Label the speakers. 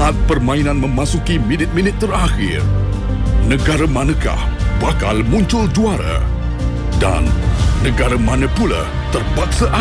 Speaker 1: Saat permainan memasuki minit-minit terakhir, negara manakah bakal muncul juara? Dan negara mana pula terpaksa